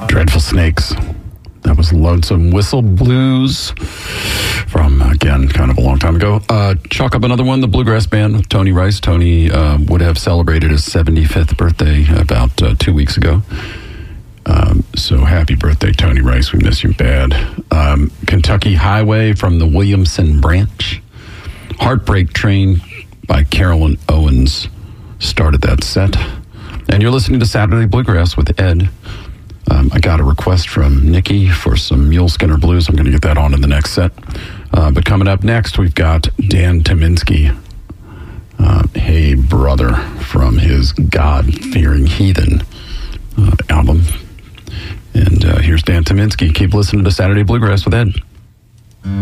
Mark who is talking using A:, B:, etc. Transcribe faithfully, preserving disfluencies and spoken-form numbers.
A: Dreadful Snakes. That was Lonesome Whistle Blues from, again, kind of a long time ago. Uh, chalk up another one, the Bluegrass Band with Tony Rice. Tony uh, would have celebrated his seventy-fifth birthday about uh, two weeks ago. Um, so happy birthday, Tony Rice. We miss you bad. Um, Kentucky Highway from the Williamson Branch. Heartbreak Train by Carolyn Owens started that set. And you're listening to Saturday Bluegrass with Ed. Um, I got a request from Nikki for some Mule Skinner Blues. I'm going to get that on in the next set. Uh, but coming up next, we've got Dan Tyminski. Uh, hey, Brother, from his God-Fearing Heathen uh, album. And uh, here's Dan Tyminski. Keep listening to Saturday Bluegrass with Ed.